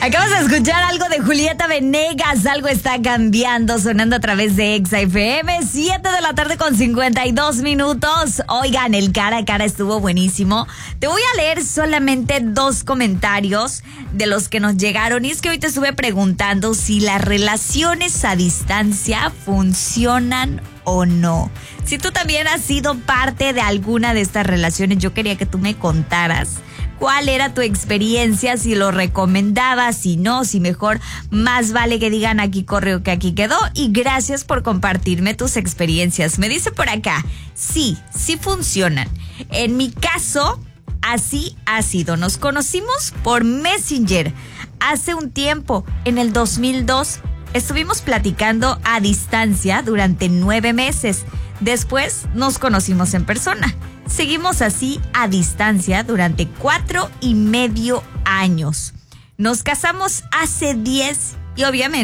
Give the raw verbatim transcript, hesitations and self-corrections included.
Acabas de escuchar algo de Julieta Venegas, Algo está cambiando, sonando a través de Exa F M, siete de la tarde con cincuenta y dos minutos. Oigan, el cara a cara estuvo buenísimo. Te voy a leer solamente dos comentarios de los que nos llegaron. Y es que hoy te estuve preguntando si las relaciones a distancia funcionan o no. Si tú también has sido parte de alguna de estas relaciones, yo quería que tú me contaras cuál era tu experiencia, si lo recomendabas, si no, si mejor más vale que digan aquí correo que aquí quedó. Y gracias por compartirme tus experiencias. Me dice por acá, sí, sí funcionan. En mi caso, así ha sido. Nos conocimos por Messenger hace un tiempo, en el dos mil dos. Estuvimos platicando a distancia durante nueve meses. Después nos conocimos en persona. Seguimos así a distancia durante cuatro y medio años. Nos casamos hace diez y obviamente